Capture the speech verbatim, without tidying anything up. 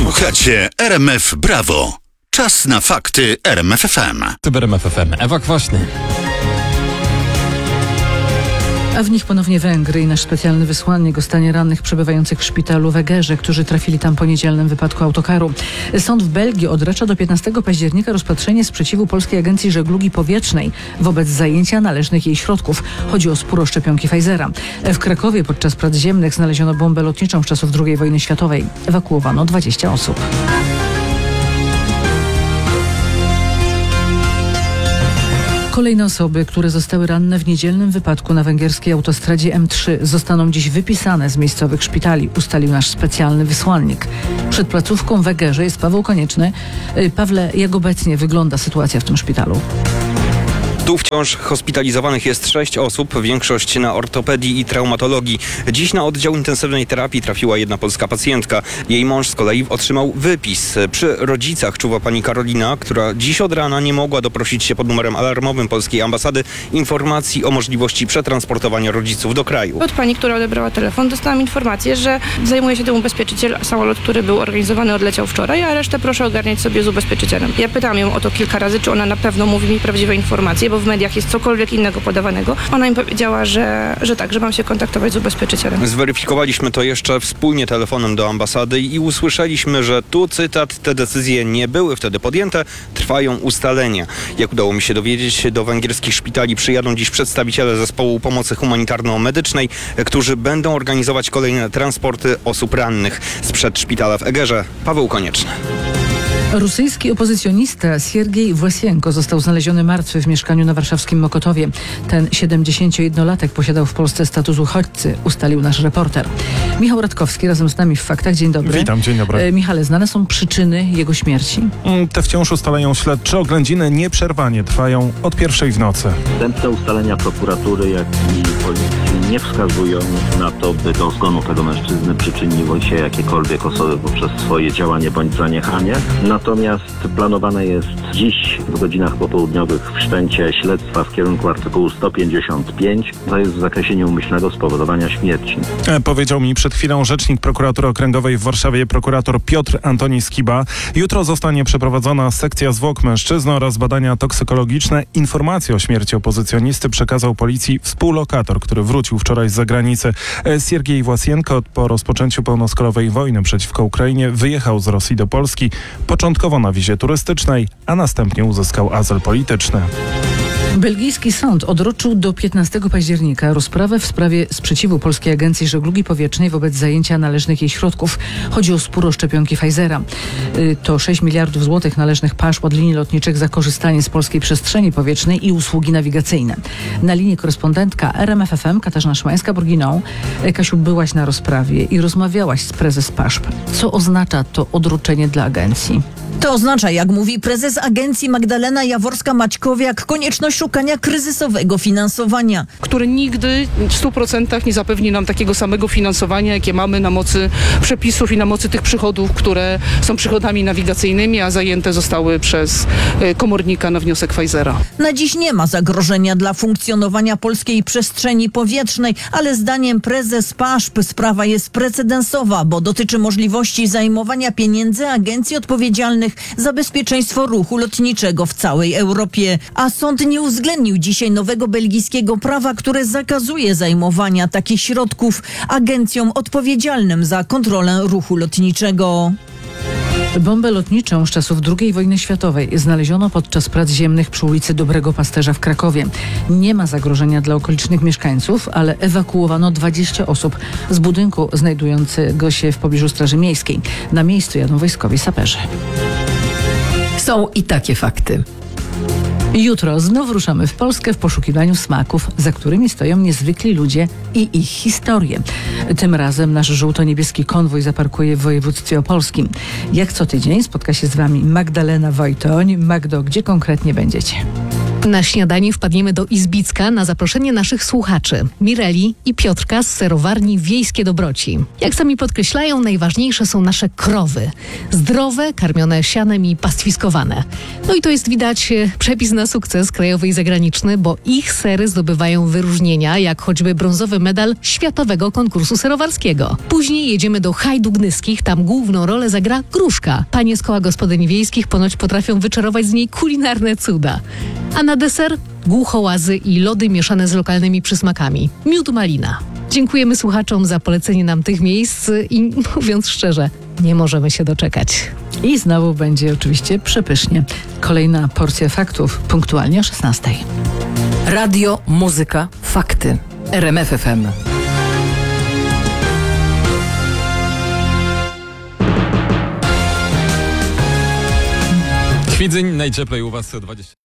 Słuchacie R M F Brawo. Czas na fakty R M F F M. W R M F F M Ewa Kwaśny. A w nich ponownie Węgry i nasz specjalny wysłannik o stanie rannych przebywających w szpitalu w Egerze, którzy trafili tam po niedzielnym wypadku autokaru. Sąd w Belgii odracza do piętnastego października rozpatrzenie sprzeciwu Polskiej Agencji Żeglugi Powietrznej wobec zajęcia należnych jej środków. Chodzi o spór o szczepionki Pfizera. W Krakowie podczas prac ziemnych znaleziono bombę lotniczą z czasów drugiej wojny światowej. Ewakuowano dwadzieścia osób. Kolejne osoby, które zostały ranne w niedzielnym wypadku na węgierskiej autostradzie M trzy, zostaną dziś wypisane z miejscowych szpitali, ustalił nasz specjalny wysłannik. Przed placówką w Egerze jest Paweł Konieczny. Pawle, jak obecnie wygląda sytuacja w tym szpitalu? Tu wciąż hospitalizowanych jest sześć osób, większość na ortopedii i traumatologii. Dziś na oddział intensywnej terapii trafiła jedna polska pacjentka. Jej mąż z kolei otrzymał wypis. Przy rodzicach czuwa pani Karolina, która dziś od rana nie mogła doprosić się pod numerem alarmowym polskiej ambasady informacji o możliwości przetransportowania rodziców do kraju. Od pani, która odebrała telefon, dostałam informację, że zajmuje się tym ubezpieczyciel. Samolot, który był organizowany, odleciał wczoraj, a resztę proszę ogarniać sobie z ubezpieczycielem. Ja pytałam ją o to kilka razy, czy ona na pewno mówi mi prawdziwe informacje, bo w mediach jest cokolwiek innego podawanego. Ona mi powiedziała, że, że tak, że mam się kontaktować z ubezpieczycielem. Zweryfikowaliśmy to jeszcze wspólnie telefonem do ambasady i usłyszeliśmy, że tu cytat, te decyzje nie były wtedy podjęte, trwają ustalenia. Jak udało mi się dowiedzieć, do węgierskich szpitali przyjadą dziś przedstawiciele zespołu pomocy humanitarno-medycznej, którzy będą organizować kolejne transporty osób rannych. Sprzed szpitala w Egerze Paweł Konieczny. Rosyjski opozycjonista Siergiej Własienko został znaleziony martwy w mieszkaniu na warszawskim Mokotowie. Ten siedemdziesięciojednolatek posiadał w Polsce status uchodźcy, ustalił nasz reporter. Michał Radkowski razem z nami w Faktach. Dzień dobry. Witam, dzień dobry. E, Michale, znane są przyczyny jego śmierci? Te wciąż ustalają śledczy. Oględziny nieprzerwanie trwają od pierwszej w nocy. Wstępne ustalenia prokuratury, jak i policji nie wskazują na to, by do zgonu tego mężczyzny przyczyniły się jakiekolwiek osoby poprzez swoje działanie bądź zaniechanie. Natomiast planowane jest dziś w godzinach popołudniowych wszczęcie śledztwa w kierunku artykułu sto pięćdziesiąt pięć. To jest w zakresie nieumyślnego spowodowania śmierci. E, powiedział mi przed chwilą rzecznik prokuratury okręgowej w Warszawie, prokurator Piotr Antoni Skiba. Jutro zostanie przeprowadzona sekcja zwłok mężczyzny oraz badania toksykologiczne. Informacje o śmierci opozycjonisty przekazał policji współlokator, który wrócił wczoraj z zagranicy. E, Siergiej Własienko po rozpoczęciu pełnoskalowej wojny przeciwko Ukrainie wyjechał z Rosji do Polski. Początkowo na wizie turystycznej, a następnie uzyskał azyl polityczny. Belgijski sąd odroczył do piętnastego października rozprawę w sprawie sprzeciwu Polskiej Agencji Żeglugi Powietrznej wobec zajęcia należnych jej środków. Chodzi o spór o szczepionki Pfizera. To sześć miliardów złotych należnych paszł od linii lotniczych za korzystanie z polskiej przestrzeni powietrznej i usługi nawigacyjne. Na linii korespondentka R M F F M Katarzyna Szymańska-Burginą. Kasiu, byłaś na rozprawie i rozmawiałaś z prezes paszp. Co oznacza to odroczenie dla agencji? To oznacza, jak mówi prezes agencji Magdalena Jaworska-Maćkowiak, konieczność szukania kryzysowego finansowania, które nigdy w stu procentach nie zapewni nam takiego samego finansowania, jakie mamy na mocy przepisów i na mocy tych przychodów, które są przychodami nawigacyjnymi, a zajęte zostały przez komornika na wniosek Pfizera. Na dziś nie ma zagrożenia dla funkcjonowania polskiej przestrzeni powietrznej, ale zdaniem prezes paszp sprawa jest precedensowa, bo dotyczy możliwości zajmowania pieniędzy agencji odpowiedzialnych za bezpieczeństwo ruchu lotniczego w całej Europie. A sąd nie uwzględnił dzisiaj nowego belgijskiego prawa, które zakazuje zajmowania takich środków agencjom odpowiedzialnym za kontrolę ruchu lotniczego. Bombę lotniczą z czasów drugiej wojny światowej znaleziono podczas prac ziemnych przy ulicy Dobrego Pasterza w Krakowie. Nie ma zagrożenia dla okolicznych mieszkańców, ale ewakuowano dwadzieścia osób z budynku znajdującego się w pobliżu Straży Miejskiej. Na miejscu jadą wojskowi saperzy. Są i takie fakty. Jutro znów ruszamy w Polskę w poszukiwaniu smaków, za którymi stoją niezwykli ludzie i ich historie. Tym razem nasz żółto-niebieski konwój zaparkuje w województwie opolskim. Jak co tydzień spotka się z Wami Magdalena Wojtoń. Magdo, gdzie konkretnie będziecie? Na śniadanie wpadniemy do Izbicka na zaproszenie naszych słuchaczy Mireli i Piotrka z serowarni Wiejskie Dobroci. Jak sami podkreślają, najważniejsze są nasze krowy. Zdrowe, karmione sianem i pastwiskowane. No i to jest widać e, przepis na sukces krajowy i zagraniczny, bo ich sery zdobywają wyróżnienia, jak choćby brązowy medal Światowego Konkursu Serowarskiego. Później jedziemy do Hajduk Nyskich, tam główną rolę zagra gruszka. Panie z koła gospodyń wiejskich ponoć potrafią wyczarować z niej kulinarne cuda. A na deser głuchołazy i lody mieszane z lokalnymi przysmakami. Miód malina. Dziękujemy słuchaczom za polecenie nam tych miejsc i mówiąc szczerze, nie możemy się doczekać. I znowu będzie oczywiście przepysznie. Kolejna porcja faktów punktualnie o szesnastej. Radio, muzyka, fakty. R M F F M. Kwidzeń najcieplej u was dwadzieścia